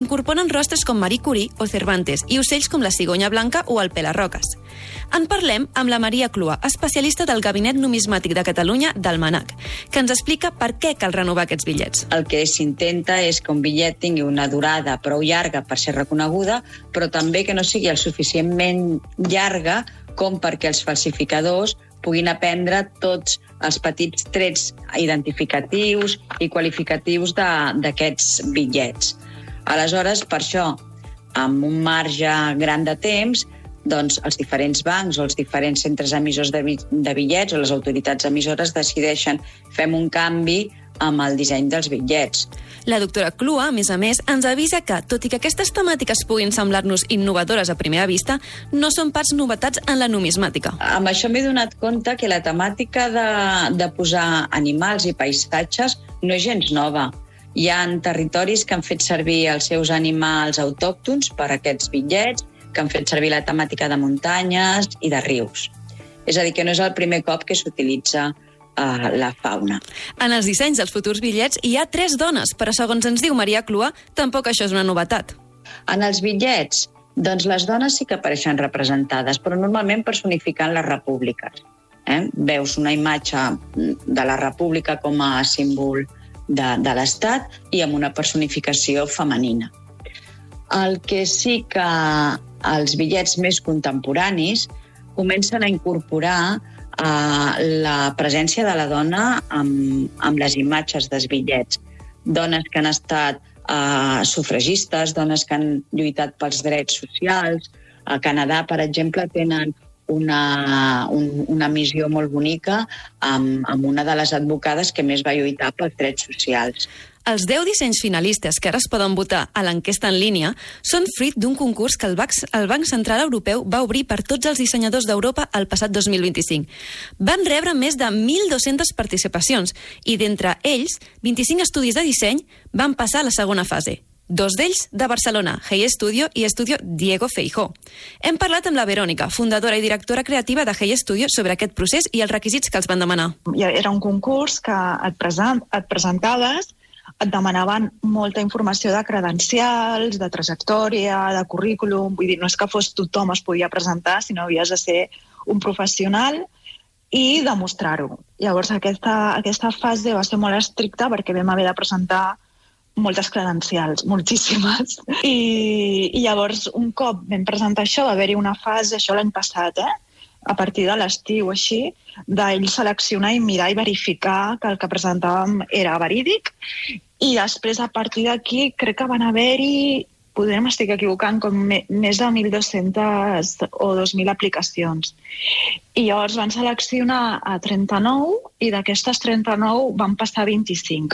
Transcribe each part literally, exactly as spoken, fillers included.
s'incorporen rostres com Marie Curie o Cervantes i ocells com la cigonya blanca o el pelarroques. En parlem amb la Maria Clua, especialista del Gabinet Numismàtic de Catalunya d'Almanac, que ens explica per què cal renovar aquests bitllets. El que s'intenta és que un bitllet tingui una durada prou llarga per ser reconeguda, però també que no sigui el suficientment llarga com perquè els falsificadors puguin aprendre tots els petits trets identificatius i qualificatius d'aquests bitllets. Aleshores, per això, amb un marge gran de temps, doncs els diferents bancs o els diferents centres emissors de bitllets o les autoritats emissores decideixen fem un canvi amb el disseny dels bitllets. La doctora Clua, a més a més, ens avisa que, tot i que aquestes temàtiques puguin semblar-nos innovadores a primera vista, no són pas novetats en la numismàtica. Amb això m'he donat compte que la temàtica de, de posar animals i paisatges no és gens nova. Hi ha territoris que han fet servir els seus animals autòctons per a aquests bitllets, que han fet servir la temàtica de muntanyes i de rius. És a dir, que no és el primer cop que s'utilitza la fauna. En els dissenys dels futurs bitllets hi ha tres dones, però segons ens diu Maria Clua, tampoc això és una novetat. En els bitllets, doncs les dones sí que apareixen representades, però normalment personificant les repúbliques. Eh? Veus una imatge de la república com a símbol de, de l'Estat i amb una personificació femenina. El que sí que els bitllets més contemporanis comencen a incorporar Uh, la presència de la dona amb, amb les imatges dels bitllets. Dones que han estat uh, sufragistes, dones que han lluitat pels drets socials. A Canadà, per exemple, tenen una, un, una missió molt bonica amb, amb una de les advocades que més va lluitar pels drets socials. Els deu dissenys finalistes que ara es poden votar a l'enquesta en línia són fruit d'un concurs que el Banc, el Banc Central Europeu va obrir per tots els dissenyadors d'Europa el passat dos mil vint-i-cinc. Van rebre més de mil dos-centes participacions i d'entre ells, vint-i-cinc estudis de disseny van passar a la segona fase. Dos d'ells de Barcelona, Hey Studio i Estudio Diego Feijó. Hem parlat amb la Verònica, fundadora i directora creativa de Hey Studio, sobre aquest procés i els requisits que els van demanar. Era un concurs que et, present, et presentaves, et demanaven molta informació de credencials, de trajectòria, de currículum. Vull dir, no és que fos tothom es podia presentar, sinó havies de ser un professional i demostrar-ho. Llavors, aquesta, aquesta fase va ser molt estricta perquè vam haver de presentar moltes credencials, moltíssimes. I, i llavors, un cop vam presentar això, va haver-hi una fase, això l'any passat, eh? a partir de l'estiu així, d'ell seleccionar i mirar i verificar que el que presentàvem era verídic. I després, a partir d'aquí, crec que van haver-hi, podem estic equivocant, com més de mil dos-centes o dos mil aplicacions. I llavors van seleccionar a trenta-nou i d'aquestes trenta-nou van passar vint-i-cinc.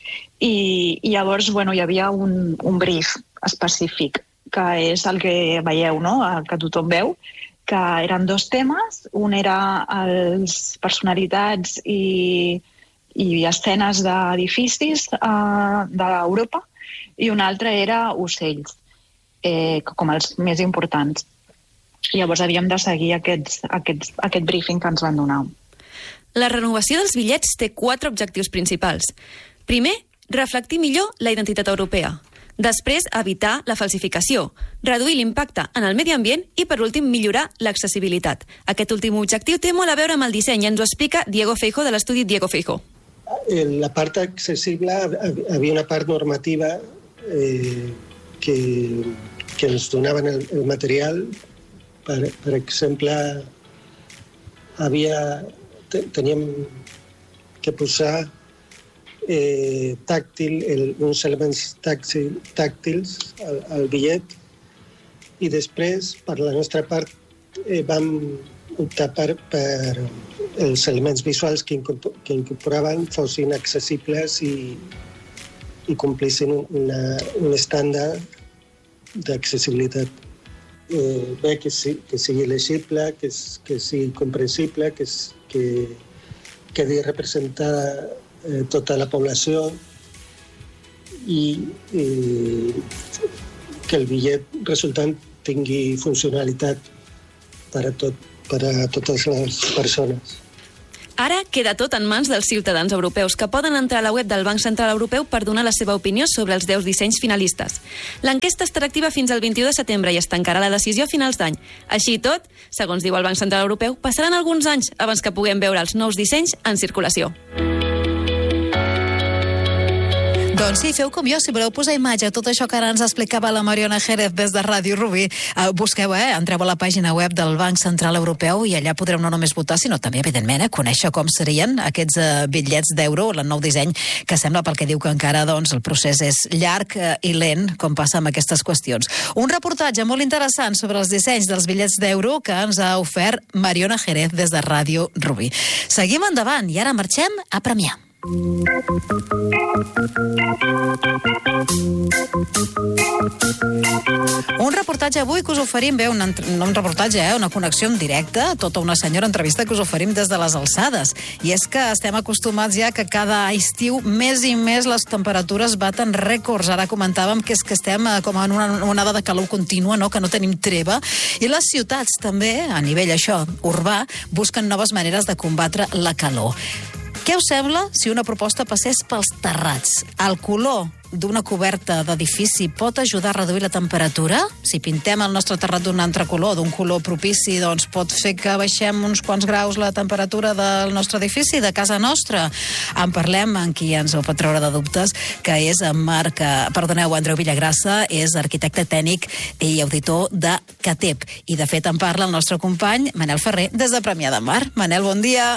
I, i llavors, bueno, hi havia un, un brief específic, que és el que veieu, no? El que tothom veu, que eren dos temes. Un era les personalitats i, i escenes d'edificis eh, d'Europa i un altre era ocells, eh, com els més importants. Llavors havíem de seguir aquests, aquests, aquest briefing que ens van donar. La renovació dels bitllets té quatre objectius principals. Primer, reflectir millor la identitat europea. Després, evitar la falsificació, reduir l'impacte en el medi ambient i, per últim, millorar l'accessibilitat. Aquest últim objectiu té molt a veure amb el disseny i ens ho explica Diego Feijó, de l'estudi Diego Feijó. La part accessible, havia una part normativa eh, que, que ens donaven el, el material. Per, per exemple, havia, teníem que posar Eh, tàctil, el, uns elements tàctil, tàctils al, al bitllet i després, per la nostra part, eh, vam optar per, per els elements visuals que, incorpor, que incorporaven fossin accessibles i, i complissin una, un estàndard d'accessibilitat. Eh, bé, que, sí, que sigui legible, que, que sigui comprensible, que, que quedi representada Eh, tota la població i, i que el bitllet resultant tingui funcionalitat per a, tot, per a totes les persones. Ara queda tot en mans dels ciutadans europeus, que poden entrar a la web del Banc Central Europeu per donar la seva opinió sobre els deu dissenys finalistes. L'enquesta estarà activa fins al vint-i-u de setembre i es tancarà la decisió a finals d'any. Així i tot, segons diu el Banc Central Europeu, passaran alguns anys abans que puguem veure els nous dissenys en circulació. Doncs sí, feu com jo, si voleu posar imatge a tot això que ara ens explicava la Mariona Jerez des de Ràdio Rubí, eh, busqueu, eh, entreu a la pàgina web del Banc Central Europeu i allà podreu no només votar, sinó també, evidentment, eh, conèixer com serien aquests eh, bitllets d'euro, el nou disseny, que sembla, pel que diu que encara doncs, el procés és llarg eh, i lent, com passa amb aquestes qüestions. Un reportatge molt interessant sobre els dissenys dels bitllets d'euro que ens ha ofert Mariona Jerez des de Ràdio Rubí. Seguim endavant i ara marxem a Premià. Un reportatge avui que us oferim, bé, un, no un reportatge, eh, una connexió en directe, tota una senyora entrevista que us oferim des de les alçades. I és que estem acostumats ja que cada estiu més i més les temperatures baten rècords. Ara comentàvem que és que estem com en una onada de calor contínua, no? Que no tenim treva. I les ciutats també, a nivell això, urbà, busquen noves maneres de combatre la calor. Què us sembla si una proposta passés pels terrats? El color d'una coberta d'edifici pot ajudar a reduir la temperatura? Si pintem el nostre terrat d'un altre color, d'un color propici, doncs pot fer que baixem uns quants graus la temperatura del nostre edifici, de casa nostra. En parlem amb qui ens ho pot treure de dubtes, que és en Marc, perdoneu, Andreu Villagrassa, és arquitecte tècnic i auditor de CATEP. I de fet en parla el nostre company Manel Ferrer des de Premià de Mar. Manel, bon dia.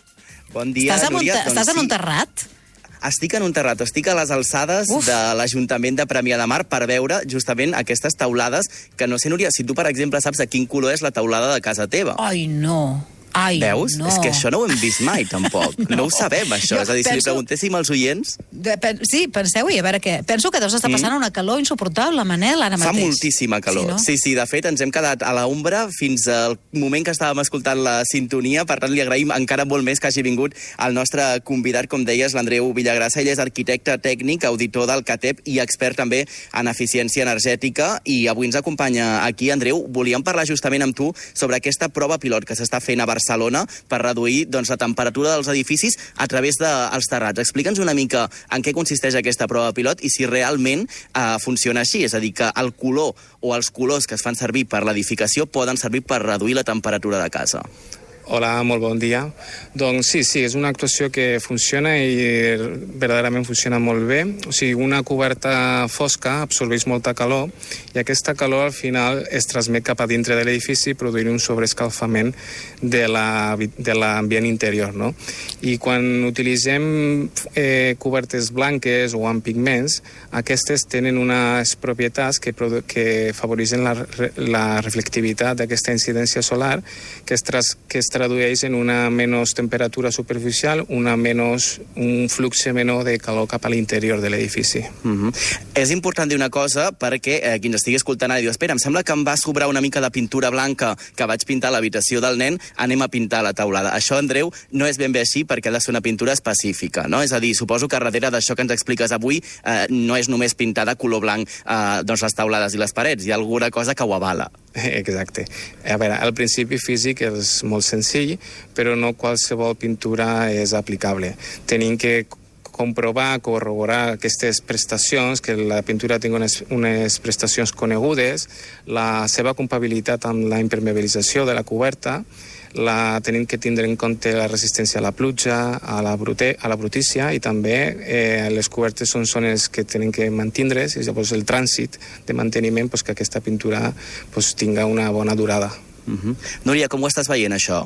Bon dia, estàs Núria. Doncs estàs en un terrat? Estic en un terrat, estic a les alçades Uf. de l'Ajuntament de Premià de Mar per veure justament aquestes teulades que no sé, Núria, si tu, per exemple, saps a quin color és la teulada de casa teva. Ai, no. Ai, Veus? no. És que això no ho hem vist mai, tampoc. no. no ho sabem, això. Jo és a dir, penso... si li preguntéssim als oients... De, pen... Sí, penseu-hi, a veure què. Penso que deus estar passant mm. una calor insuportable, Manel, ara mateix. Fa moltíssima calor. Sí, no? sí, sí, de fet, ens hem quedat a la ombra fins al moment que estàvem escoltant la sintonia, per tant, li agraïm encara molt més que hagi vingut el nostre convidat, com deies, l'Andreu Villagrassa. Ell és arquitecte tècnic, auditor del CATEP i expert també en eficiència energètica, i avui ens acompanya aquí. Andreu, volíem parlar justament amb tu sobre aquesta prova pilot que s'està fent a Barcelona per reduir doncs, la temperatura dels edificis a través dels terrats. Explica'ns una mica en què consisteix aquesta prova pilot i si realment eh, funciona així, és a dir, que el color o els colors que es fan servir per l'edificació poden servir per reduir la temperatura de casa. Hola, molt bon dia. Doncs sí, sí, és una actuació que funciona i verdaderament funciona molt bé. O sigui, una coberta fosca absorbeix molta calor i aquesta calor al final es transmet cap a dintre de l'edifici produint un sobreescalfament de l'ambient interior, no? I quan utilitzem eh, cobertes blanques o amb pigments, aquestes tenen unes propietats que, que afavoreixen la, la reflectivitat d'aquesta incidència solar que es, tras, que es tradueix en una menys temperatura superficial, una menys, un flux menor de calor cap a l'interior de l'edifici. Mm-hmm. És important dir una cosa perquè eh, qui ens estigui escoltant ara diu, espera, em sembla que em va sobrar una mica de pintura blanca que vaig pintar a l'habitació del nen, anem a pintar la teulada. Això, Andreu, no és ben bé així perquè ha de ser una pintura específica, no? És a dir, suposo que darrere d'això que ens expliques avui eh, no és només pintar de color blanc eh, doncs les teulades i les parets, hi ha alguna cosa que ho avala. Exacte. A veure, el principi físic és molt senzill, però no qualsevol pintura és aplicable. Tenim que comprovar, corroborar aquestes prestacions, que la pintura tingui unes, unes prestacions conegudes, la seva compatibilitat amb la impermeabilització de la coberta, la, tenim que tindre en compte la resistència a la pluja, a la, brute, a la brutícia, i també eh, les cobertes són zones que tenen que mantindre's, i llavors el trànsit de manteniment, pues, que aquesta pintura pues, tinga una bona durada. Uh-huh. Núria, com ho estàs veient, això?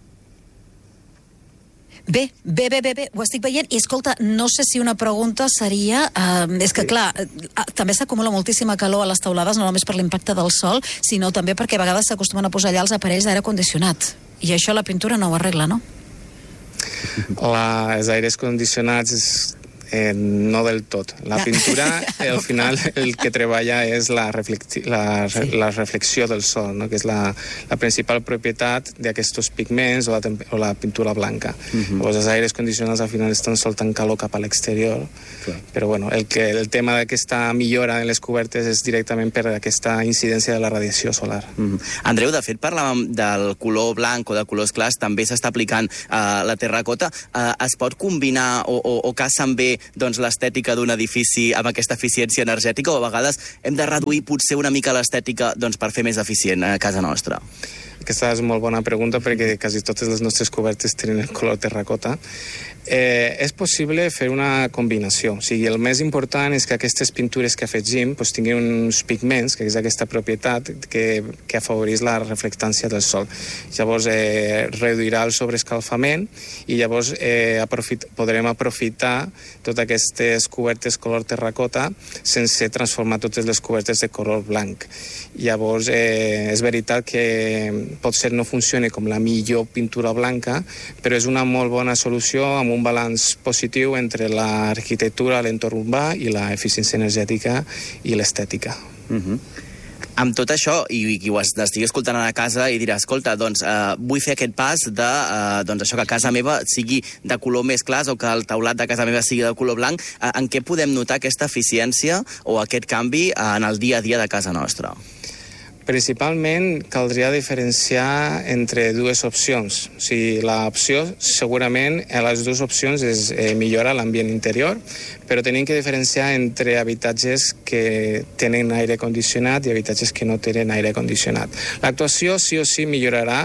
Bé, bé, bé, bé, bé, ho estic veient. I escolta, no sé si una pregunta seria... Eh, és que, sí. clar, eh, també s'acumula moltíssima calor a les teulades, no només per l'impacte del sol, sinó també perquè a vegades s'acostumen a posar allà els aparells d'aire condicionat. I això la pintura no ho arregla, no? La, els aires condicionats és, Eh, no del tot. La pintura, al final, el que treballa és la, reflexi la, sí. la reflexió del sol, no? Que és la, la principal propietat d'aquests pigments o la, o la pintura blanca. Uh-huh. Llavors, els aires condicionats al final estan soltant calor cap a l'exterior, clar. Però bueno, el, que, el tema d'aquesta millora en les cobertes és directament per aquesta incidència de la radiació solar. Uh-huh. Andreu, de fet, parlàvem del color blanc o de colors clars, també s'està aplicant uh, la terracota. Uh, es pot combinar o, o, o casen bé doncs, l'estètica d'un edifici amb aquesta eficiència energètica, o a vegades hem de reduir potser una mica l'estètica doncs, per fer més eficient a casa nostra? Aquesta és molt bona pregunta perquè quasi totes les nostres cobertes tenen el color terracota. Eh, és possible fer una combinació. O sigui, el més important és que aquestes pintures que afegim doncs, tinguin uns pigments, que és aquesta propietat que, que afavoreix la reflectància del sol. Llavors eh, reduirà el sobreescalfament i llavors eh, aprofit, podrem aprofitar totes aquestes cobertes color terracota sense transformar totes les cobertes de color blanc. Llavors eh, és veritat que potser no funciona com la millor pintura blanca, però és una molt bona solució amb un balanç positiu entre l'arquitectura, l'entorn urbà i l'eficiència energètica i l'estètica. Uh-huh. Amb tot això, i, i qui ho estigui escoltant a la casa i dirà, escolta, doncs eh, vull fer aquest pas de eh, doncs això, que casa meva sigui de color més clar o que el teulat de casa meva sigui de color blanc, eh, en què podem notar aquesta eficiència o aquest canvi en el dia a dia de casa nostra? Principalment caldria diferenciar entre dues opcions. O sigui, l'opció segurament a les dues opcions és eh, millorar l'ambient interior, però tenim que diferenciar entre habitatges que tenen aire condicionat i habitatges que no tenen aire condicionat. L'actuació sí o sí millorarà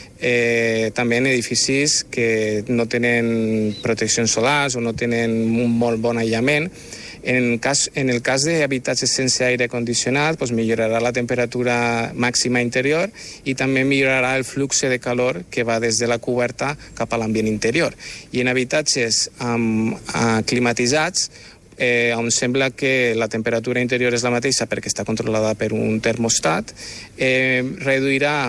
eh, també en edificis que no tenen proteccions solars o no tenen un molt bon aïllament. En, cas, en el cas d'habitatges sense aire condicionat, doncs millorarà la temperatura màxima interior i també millorarà el flux de calor que va des de la coberta cap a l'ambient interior. I en habitatges um, uh, climatitzats, eh, on sembla que la temperatura interior és la mateixa perquè està controlada per un termostat, eh, reduirà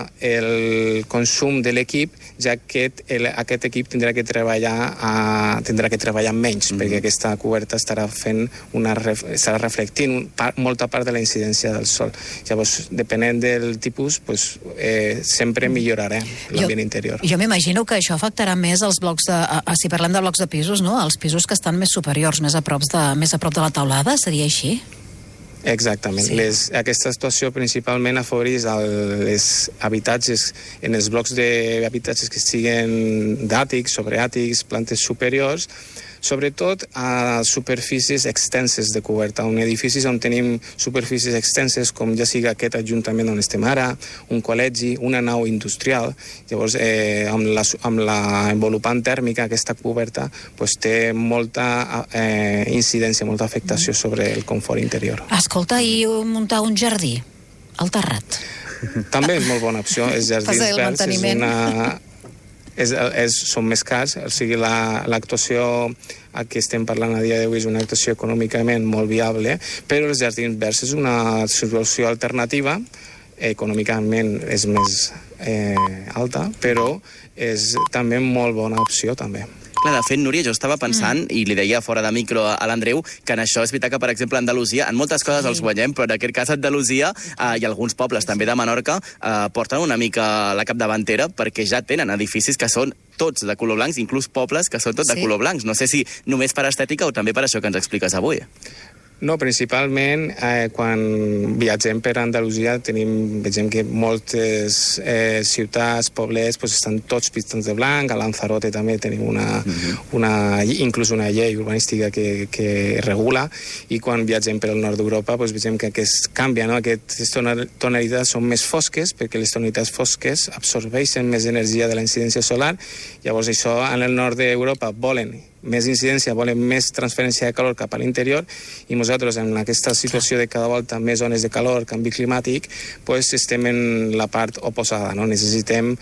el consum de l'equip, ja que el, aquest equip tindrà que treballar, a, tindrà que treballar menys, mm-hmm. perquè aquesta coberta estarà fent una, estarà reflectint un, part, molta part de la incidència del sol. Llavors, depenent del tipus, pues, eh, sempre millorarà l'ambient interior. Jo m'imagino que això afectarà més els blocs de... A, si parlem de blocs de pisos, no? Els pisos que estan més superiors, més a prop de, més a prop de la teulada, seria així? Exactament. Sí. Les, aquesta situació principalment afavoreix els habitatges en els blocs d'habitatges que siguin d'àtics, sobreàtics, plantes superiors, sobretot a superfícies extenses de coberta, en edificis on tenim superfícies extenses, com ja sigui aquest ajuntament on estem ara, un col·legi, una nau industrial. Llavors, eh, amb, la, amb la envolupant tèrmica, aquesta coberta pues, té molta eh, incidència, molta afectació sobre el confort interior. Escolta, i muntar un jardí al terrat? També és molt bona opció. Els jardins verds és una... És, és, són més cars, o sigui, l'actuació la, a què estem parlant a dia d'avui és una actuació econòmicament molt viable, però els jardins verds és una solució alternativa, econòmicament és més eh, alta, però és també molt bona opció també. Clar, de fet, Núria, jo estava pensant, mm. i li deia fora de micro a l'Andreu, que en això és veritat que, per exemple, a Andalusia, en moltes coses sí. els guanyem, però en aquest cas a Andalusia eh, i alguns pobles també de Menorca eh, porten una mica la capdavantera perquè ja tenen edificis que són tots de color blancs, inclús pobles que són tots sí. de color blancs. No sé si només per estètica o també per això que ens expliques avui. No, principalment eh, quan viatgem per Andalusia tenim, vegem que moltes eh, ciutats, poblets, pues, estan tots pintats de blanc. A Lanzarote també tenim una, mm-hmm. una, inclús una llei urbanística que, que regula, i quan viatgem per al nord d'Europa pues, vegem que aquest canvia, no? Aquestes tonalitats són més fosques perquè les tonalitats fosques absorbeixen més energia de la incidència solar. Llavors això en el nord d'Europa volen més incidència, volen més transferència de calor cap a l'interior, i nosaltres en aquesta situació de cada volta més zones de calor, canvi climàtic, pues estem en la part oposada, no? Necessitem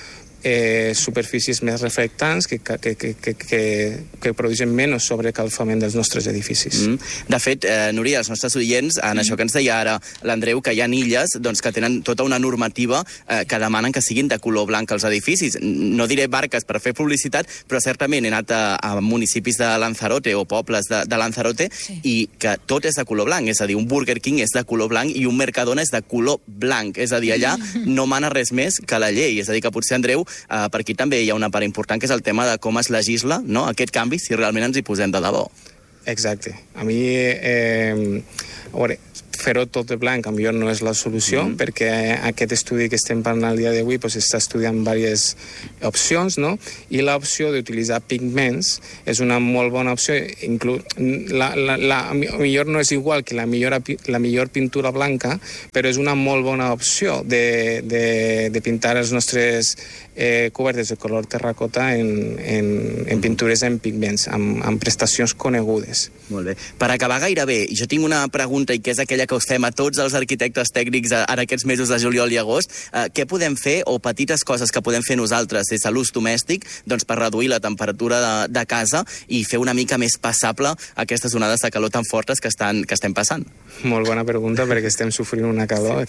eh, superfícies més reflectants que, que, que, que, que, que produeixen menys sobrecalfament dels nostres edificis. Mm. De fet, eh, Núria, els nostres oients, en mm. això que ens deia ara l'Andreu, que hi ha illes doncs, que tenen tota una normativa eh, que demanen que siguin de color blanc els edificis. No diré barques per fer publicitat, però certament he anat a, a municipis de Lanzarote o pobles de, de Lanzarote sí. i que tot és de color blanc. És a dir, un Burger King és de color blanc i un Mercadona és de color blanc. És a dir, allà no mana res més que la llei. És a dir, que potser, Andreu, eh, per aquí també hi ha una part important, que és el tema de com es legisla, no?, aquest canvi, si realment ens hi posem de debò. Exacte. A mi, eh, a veure, fer-ho tot de blanc, potser no és la solució, mm. perquè aquest estudi que estem parlant el dia d'avui pues, està estudiant diverses opcions, no? I l'opció d'utilitzar pigments és una molt bona opció. Inclu la, la, la, millor no és igual que la millor, la millor pintura blanca, però és una molt bona opció de, de, de pintar els nostres eh, cobertes de color terracota en, en, en pintures en pigments, amb, amb prestacions conegudes. Molt bé. Per acabar gairebé, jo tinc una pregunta, i que és aquella que us fem a tots els arquitectes tècnics en aquests mesos de juliol i agost. Eh, què podem fer, o petites coses que podem fer nosaltres des de l'ús domèstic, doncs per reduir la temperatura de, de casa i fer una mica més passable aquestes onades de calor tan fortes que, estan, que estem passant? Molt bona pregunta, perquè estem sofrint una calor.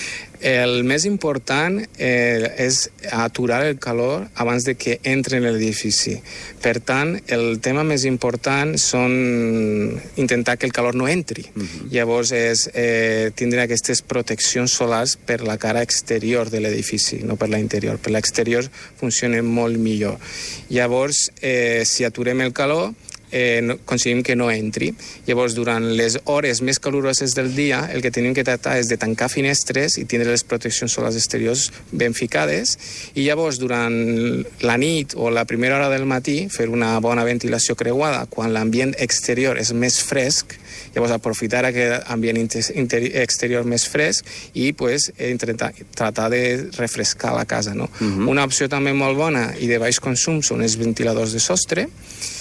El més important eh, és aturar el calor abans de que entre en l'edifici. Per tant, el tema més important són intentar que el calor no entri. Uh-huh. Llavors, és eh, tindre aquestes proteccions solars per la cara exterior de l'edifici, no per la interior. Per l'exterior funciona molt millor. Llavors, eh, si aturem el calor, Eh, no, aconseguim que no entri. Llavors, durant les hores més caloroses del dia, el que tenim que tractar és de tancar finestres i tindre les proteccions solars exteriors ben ficades, i llavors, durant la nit o la primera hora del matí, fer una bona ventilació creuada quan l'ambient exterior és més fresc. Llavors, aprofitar aquest ambient exterior més fresc i pues, tratar, tratar de refrescar la casa, no? Uh-huh. Una opció també molt bona i de baix consum són els ventiladors de sostre,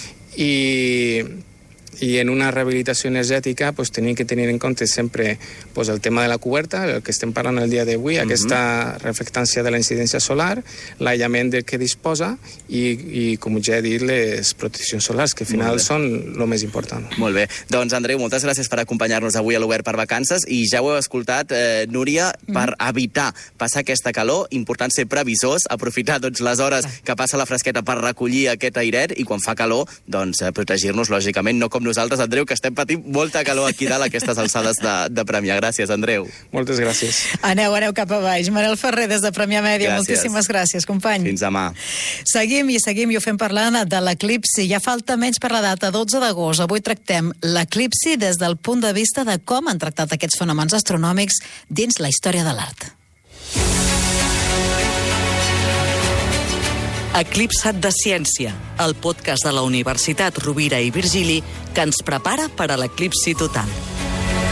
i, i en una rehabilitació energètica pues, tenim que tenir en compte sempre pues, el tema de la coberta, el que estem parlant el dia d'avui, uh-huh. aquesta reflectància de la incidència solar, l'aïllament del que disposa i, i, com ja he dit, les proteccions solars, que al final són el més important. Molt bé. Doncs, Andreu, moltes gràcies per acompanyar-nos avui a l'Obert per Vacances, i ja ho heu escoltat, eh, Núria, uh-huh. per evitar passar aquesta calor, important ser previsors, aprofitar doncs, les hores que passa la fresqueta per recollir aquest airet, i quan fa calor, doncs, eh, protegir-nos, lògicament, no com nosaltres, Andreu, que estem patint molta calor aquí dalt a aquestes alçades de, de Premià. Gràcies, Andreu. Moltes gràcies. Aneu, aneu cap a baix. Manel Ferrer, des de Premià Mèdia, gràcies. Moltíssimes gràcies, company. Fins demà. Seguim i seguim i ho fem parlant de l'eclipsi. Ja falta menys per la data, dotze d'agost. Avui tractem l'eclipsi des del punt de vista de com han tractat aquests fenòmens astronòmics dins la història de l'art. Eclipsat de Ciència, el podcast de la Universitat Rovira i Virgili que ens prepara per a l'eclipsi total.